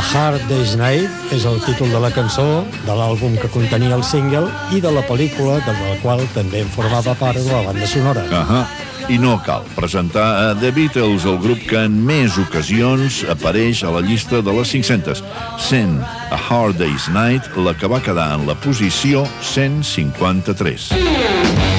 Hard Day's Night és el títol de la cançó, de l'àlbum que contenia el single i de la pel·lícula, de la qual també en formava part de la banda sonora. I no cal presentar a The Beatles, el grup que en més ocasions apareix a la llista de les 500, sent A Hard Day's Night la que va quedar en la posició 153.